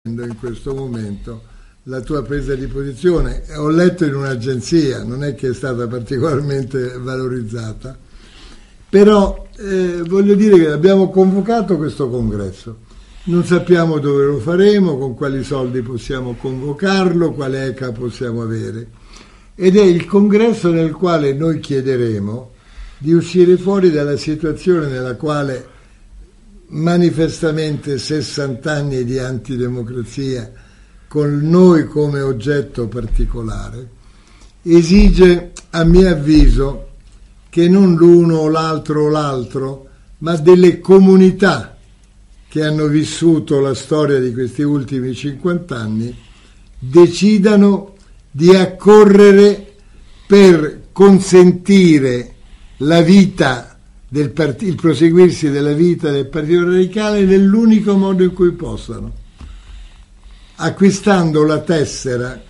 in questo momento la tua presa di posizione. Ho letto in un'agenzia, non è che è stata particolarmente valorizzata, però voglio dire che abbiamo convocato questo congresso, non sappiamo dove lo faremo, con quali soldi possiamo convocarlo, quale ECA possiamo avere, ed è il congresso nel quale noi chiederemo di uscire fuori dalla situazione nella quale manifestamente 60 anni di antidemocrazia, con noi come oggetto particolare, esige, a mio avviso, che non l'uno o l'altro, ma delle comunità che hanno vissuto la storia di questi ultimi 50 anni decidano di accorrere per consentire la vita il proseguirsi della vita del Partito Radicale nell'unico modo in cui possano, acquistando la tessera,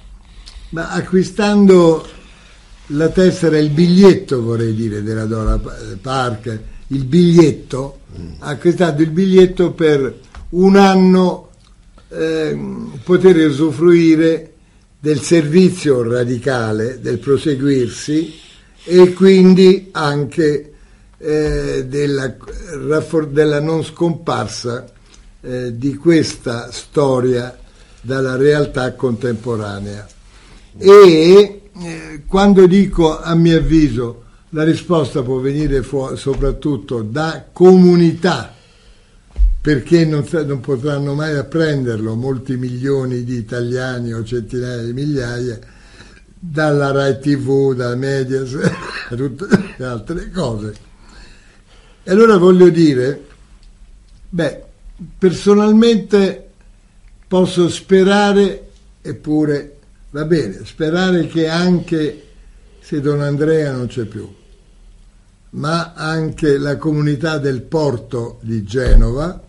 il biglietto, vorrei dire, della Dora Park, il biglietto, acquistando il biglietto per un anno, poter usufruire del servizio radicale, del proseguirsi, e quindi anche della non scomparsa di questa storia dalla realtà contemporanea. E quando dico, a mio avviso, la risposta può venire soprattutto da comunità, perché non potranno mai apprenderlo molti milioni di italiani o centinaia di migliaia, dalla Rai TV, dalla Mediaset, da tutte le altre cose. E allora voglio dire, personalmente posso sperare, eppure va bene, sperare che anche se Don Andrea non c'è più, ma anche la comunità del porto di Genova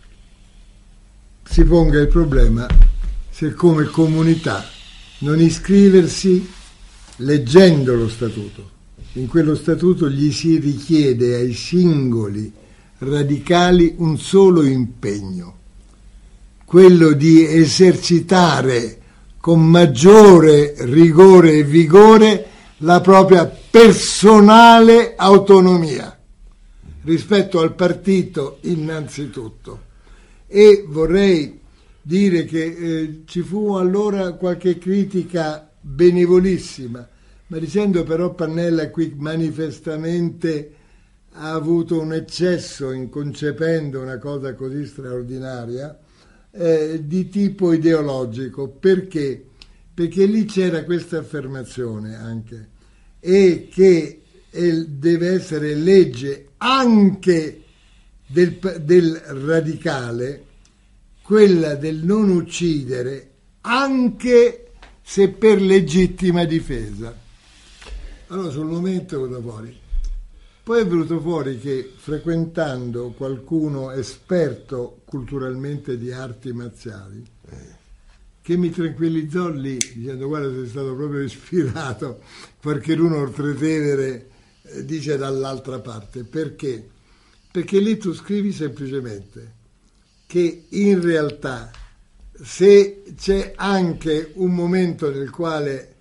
si ponga il problema se come comunità non iscriversi leggendo lo statuto. In quello statuto gli si richiede ai singoli radicali un solo impegno, quello di esercitare con maggiore rigore e vigore la propria personale autonomia rispetto al partito innanzitutto. E vorrei dire che ci fu allora qualche critica benevolissima, ma dicendo però Pannella qui manifestamente ha avuto un eccesso in concependo una cosa così straordinaria di tipo ideologico. Perché? Perché lì c'era questa affermazione anche, e che deve essere legge anche del radicale, quella del non uccidere anche se per legittima difesa. Allora sul momento è venuto fuori. Poi è venuto fuori che, frequentando qualcuno esperto culturalmente di arti marziali, che mi tranquillizzò lì, dicendo: guarda, sei stato proprio ispirato, perché uno Oltretevere dice dall'altra parte. Perché? Perché lì tu scrivi semplicemente che in realtà, se c'è anche un momento nel quale,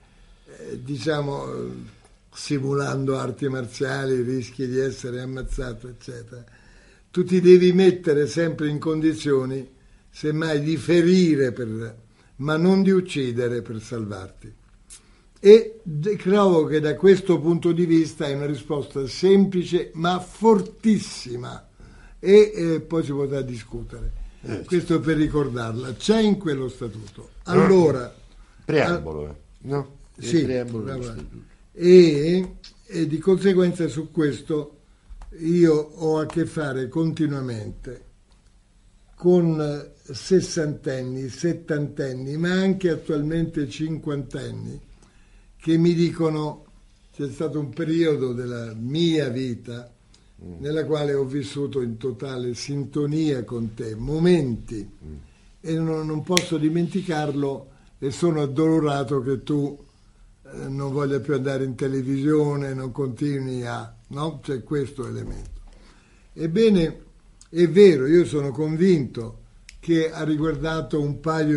simulando arti marziali, rischi di essere ammazzato, eccetera, tu ti devi mettere sempre in condizioni, semmai, di ferire, ma non di uccidere per salvarti. E trovo che da questo punto di vista è una risposta semplice ma fortissima, e poi si potrà discutere. Questo per ricordarla, c'è in quello statuto. Allora, preambolo, no? Sì, preambolo dello statuto. E di conseguenza su questo io ho a che fare continuamente con sessantenni, settantenni, ma anche attualmente cinquantenni, che mi dicono: c'è stato un periodo della mia vita nella quale ho vissuto in totale sintonia con te, momenti, e non posso dimenticarlo, e sono addolorato che tu non voglia più andare in televisione, non continui no? C'è questo elemento. Ebbene, è vero, io sono convinto che ha riguardato un paio